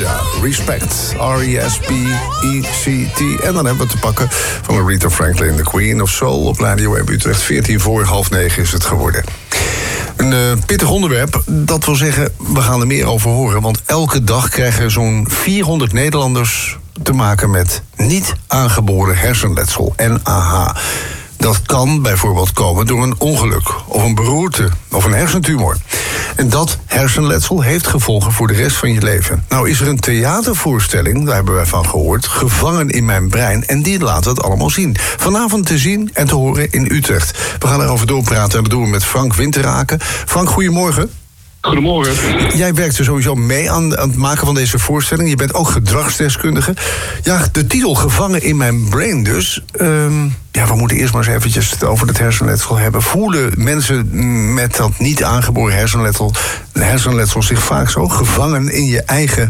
ja. Respect. R-E-S-P-E-C-T. En dan hebben we te pakken van Aretha Franklin, The Queen of Soul op Radio WM Utrecht. 14 voor 8:30 is het geworden. Een pittig onderwerp, dat wil zeggen, we gaan er meer over horen. Want elke dag krijgen zo'n 400 Nederlanders te maken met niet aangeboren hersenletsel, NAH. Dat kan bijvoorbeeld komen door een ongeluk of een beroerte of een hersentumor. En dat hersenletsel heeft gevolgen voor de rest van je leven. Nou is er een theatervoorstelling, daar hebben wij van gehoord, Gevangen in mijn brein. En die laat het allemaal zien. Vanavond te zien en te horen in Utrecht. We gaan erover doorpraten en dat doen we met Frank Winteraken. Frank, goedemorgen. Goedemorgen. Jij werkt er sowieso mee aan het maken van deze voorstelling. Je bent ook gedragsdeskundige. Ja, de titel Gevangen in mijn brain dus. We moeten eerst maar eens eventjes het over het hersenletsel hebben. Voelen mensen met dat niet aangeboren hersenletsel zich vaak zo gevangen in je eigen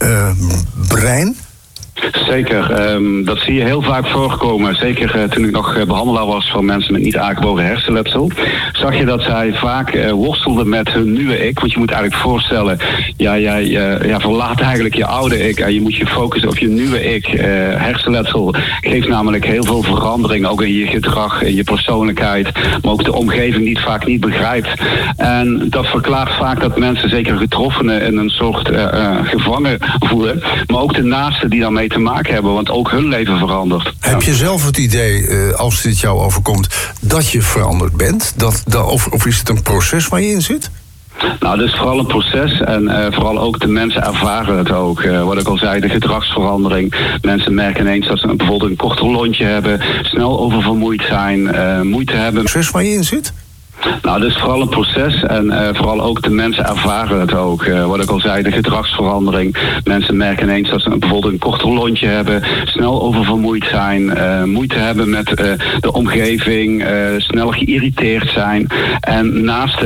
brein? Zeker, dat zie je heel vaak voorkomen. Zeker toen ik nog behandelaar was van mensen met niet aangeboren hersenletsel, zag je dat zij vaak worstelden met hun nieuwe ik. Want je moet eigenlijk voorstellen, jij verlaat eigenlijk je oude ik en je moet je focussen op je nieuwe ik. Hersenletsel geeft namelijk heel veel verandering, ook in je gedrag, in je persoonlijkheid, maar ook de omgeving die het vaak niet begrijpt. En dat verklaart vaak dat mensen, zeker getroffenen, in een soort gevangen voelen, maar ook de naasten die daarmee te maken hebben, want ook hun leven verandert. Heb je zelf het idee, als dit jou overkomt, dat je veranderd bent? Of is het een proces waar je in zit? Nou, het is vooral een proces en vooral ook de mensen ervaren het ook. Wat ik al zei, de gedragsverandering. Mensen merken ineens dat ze bijvoorbeeld een korter lontje hebben, snel oververmoeid zijn, moeite hebben. Proces waar je in zit? Nou, dat is vooral een proces en vooral ook de mensen ervaren het ook. Wat ik al zei, de gedragsverandering. Mensen merken ineens dat ze bijvoorbeeld een korter lontje hebben, snel oververmoeid zijn, moeite hebben met de omgeving, snel geïrriteerd zijn. En naast